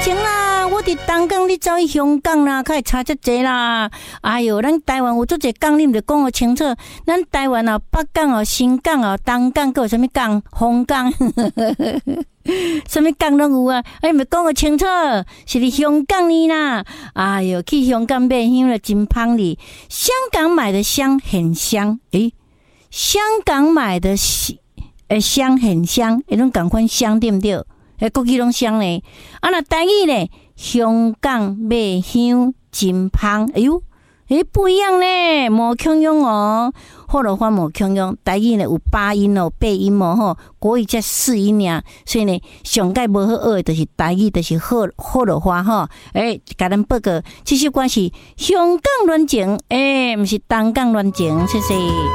前啦，我伫东港，你走去香港啦，较会差遮济啦。哎哟，咱台湾有足济港，你毋着讲互清楚。咱台湾哦，北港哦，新港哦，东港，还有啥物港？红港，啥物港拢有啊？哎，毋着讲互清楚，是伫香港呢啦。哎哟，去香港买香了真芳哩。香港买的香很香，香港买的香很香，迄种共款香对毋对？国语拢香咧，那台语咧，香港买香真芳，哎呦，不一样咧，无腔用哦，好了话无腔用，台语咧有八音哦，八音哦吼，国语才四音尔，所以呢，上界无好学的就是台语，就是好了话吼，甲咱报告，这首歌是香港恋情，毋是东港恋情，谢谢。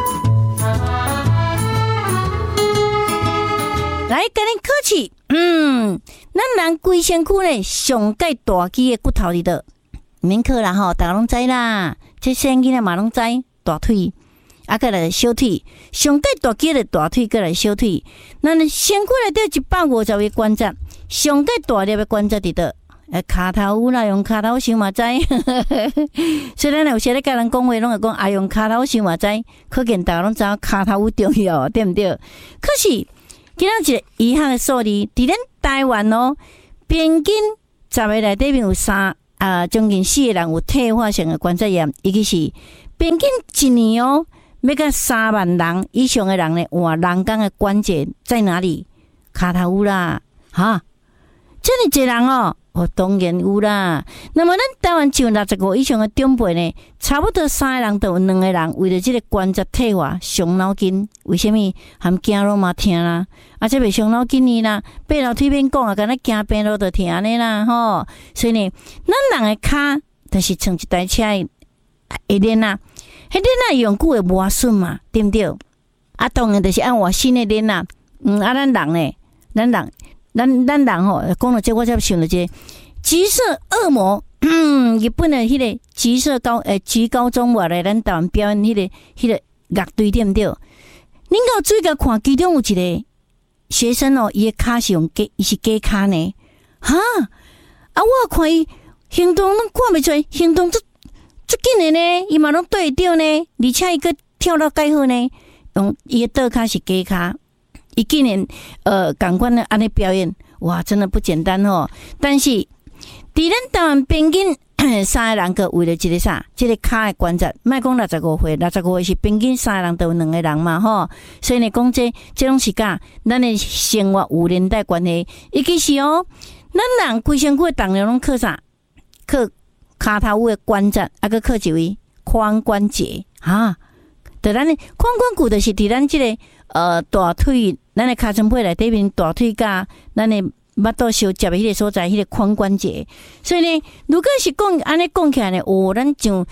来，甲恁客气，咱人规身躯咧上界大肌的骨头伫倒，免客啦吼，大家拢知啦。这细囡仔嘛拢知，大腿，再来小腿，上界大肌的大腿，再来小腿。咱身躯内底150个关节，上界大粒的关节伫倒，骹头有啦，用骹头想嘛知。虽然有时咧甲人讲话，拢会讲用骹头想嘛知，可见大家拢知影骹头有重要，对毋对？可是今仔一个遗憾的数字，伫咱台湾哦，平均10个内底面有将近4个人有退化性的关节炎，尤其是平均一年哦，要到3万人以上的人呢，哇，人工的关节在哪里？骹头有啦，这么多人哦。当然有啦。那么咱台湾像65以上的长辈呢，差不多3个人都有2个人为了这个关节退化伤脑筋。为什么？含走路嘛疼啦，这袂伤脑筋呢啦，爬楼梯免讲啊，敢若行平路就疼安尼啦吼。所以呢，咱人的骹就是像一台车的链啊，迄链啊用久会磨损嘛，对不对？当然就是按换新的链啊。咱人呢，咱人吼，讲到这我才想到这橘色恶魔，日本的迄个橘高中话来咱台湾表演迄个乐队对不对？恁有注意甲看，其中有一个学生哦，伊的骹是用伊是假骹呢，我看伊行动拢看袂出来，行动足紧的呢，伊嘛拢对着呢，而且伊个跳到介好呢，用伊的倒骹是假骹。伊竟然同款的安尼表演，哇，真的不简单哦！但是，伫咱台湾平均3个人个为了这个啥，这个骹的关节，莫讲65岁，65岁是平均3个人都有2个人嘛吼。所以呢，讲这拢是甲咱的生活有连带关系。尤其是哦，咱人规身躯当然拢靠啥？靠骹头的关节，个靠一位髋关节就咱的髋关节就是伫咱这个大腿，咱的尻川背内底面大腿甲咱的腹肚相接的迄个所在，迄个髋关节。所以呢，如果是讲安尼讲起来呢，咱像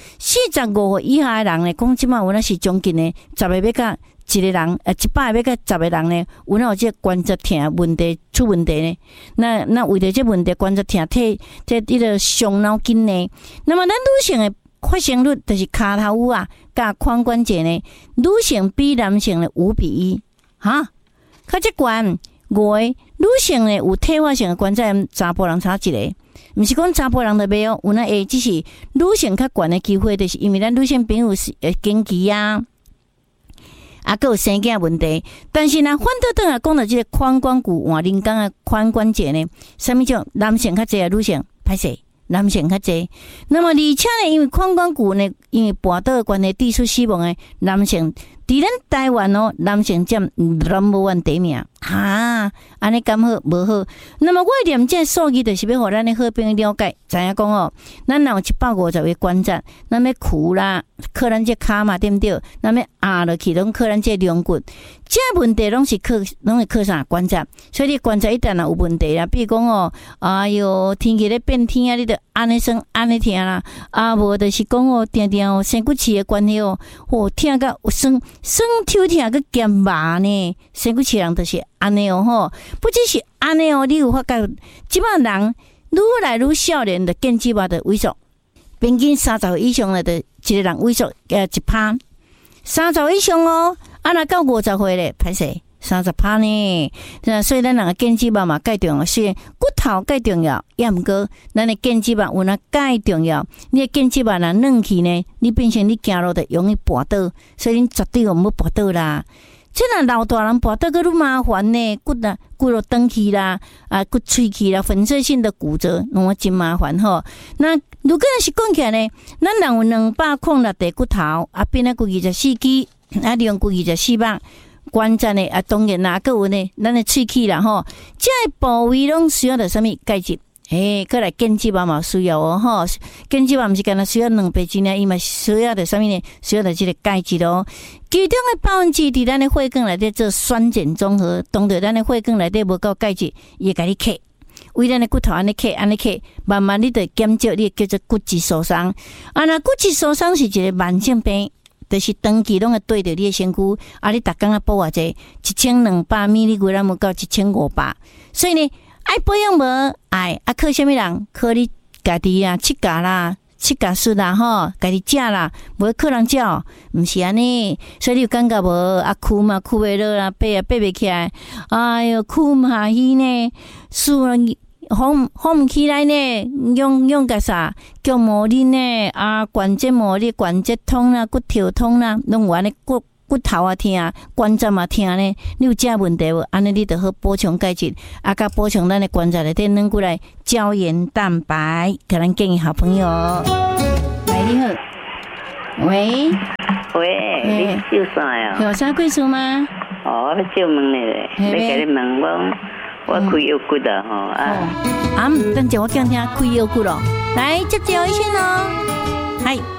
45岁以下的人呢，讲即马有那是将近呢10个要甲一个人，100个要甲10个人呢，有那有这关节疼问题出问题呢？那为着这问题关节疼，这迄个伤脑筋呢？那么咱女性的发生率就是骹头甲髋关节呢，女性比男性呢5:1，较这悬。女性呢有退化性的关节炎，查甫人差一个，毋是讲查甫人就袂哦，有那只是女性较悬的机会，就是因为咱女性朋友是经期啊，还有生囝问题。但是呢，反倒转来讲到这个髋关节换人工的髋关节呢，什么种男性较济啊，女性歹势。男性较济，那么而且呢，因为髋关节呢，因为跋倒的关系，致死亡的男性，伫咱台湾哦，男性占number 1第一名安尼敢好无好？那么我念这数据，就是要互咱的好朋友了解，知影讲哦，咱若有150个关节，咱要扶啦，靠咱这骹嘛，对不对？咱要压落去，拢靠咱这龙骨，这问题拢是靠啥关节？所以你关节一旦有问题啦，比如讲哦，哎哟，天气咧变天啊，你着安尼酸安尼疼啦，无就是讲哦，定定哦，身骨刺的关系哦，疼到有酸抽疼个咸麻呢，身骨刺人就是安尼哦吼，不只是安尼哦，你有发觉，即摆人愈来愈少年的腱肌肉的萎缩，平均30岁以上的一个人萎缩1%，30岁以上哦，若到50岁咧，歹势 30%呢。所以咱人个腱肌肉嘛介重要，虽然骨头介重要，也毋过咱的腱肌肉有哪介重要。你的腱肌肉若软去呢，你变成你走路就容易跌倒，所以你绝对唔要跌倒啦。这若老大人跌倒，佫愈麻烦呢，骨肉断去啦，骨碎去啦，粉碎性的骨折，拢真麻烦吼。那如果是讲起来呢，咱人有206块骨头，变啊骨24肌，利用骨24肉。关键的当然啦，还有呢，咱的喙齿啦吼，这部位拢需要着什么钙质？过来腱肌肉嘛需要哦吼，腱肌肉毋是干那需要2倍质呢，伊嘛需要着什么呢？需要着这个钙质哦。其中的1%伫咱的血管内底做酸碱中和，当着咱的血管内底无够钙质，伊会甲你克，为咱的骨头安尼克，慢慢你就减少你叫做骨质疏松。那骨质疏松是一个慢性病。就是长期拢会对着你的身躯，你逐工补偌济，1200mg 无到1500，所以呢，爱保养无爱靠什么人？靠你家己啊，七家啦，七家术啦吼，家己食啦，无靠人食，毋是安尼。所以你有感觉无？哭嘛哭袂落啦，爬袂起来，哎哟，哭唔下去呢，输了。哄唔起来呢，用个啥叫磨力呢？关节磨力、关节痛啦、骨头痛啦，拢有安尼骨头啊痛，关节嘛痛呢。你有这问题无？安尼你就好补充钙质，甲补充咱的关节内底软骨来胶原蛋白，给咱建议好朋友。来，你好，喂， 你叫啥呀？ 有啥贵数吗？ 我叫问你咧，你甲你问我开腰骨啊吼等下我讲听开腰骨咯，来接一先咯，嗨。